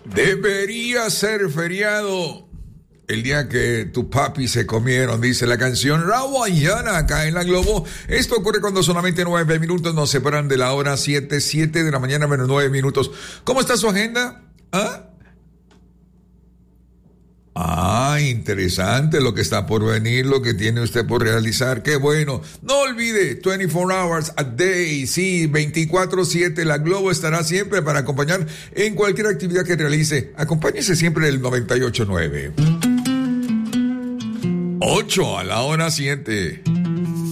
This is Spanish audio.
Debería ser feriado el día que tu papi se comieron, dice la canción Rawayana acá en la Globo. Esto ocurre cuando solamente 9 minutos nos separan de la hora 7 de la mañana menos 9 minutos. ¿Cómo está su agenda? Interesante lo que está por venir, lo que tiene usted por realizar. Qué bueno. No olvide, 24 hours a day. Sí, 24/7. La Globo estará siempre para acompañar en cualquier actividad que realice. Acompáñese siempre del 98.9. 8 a la hora 7.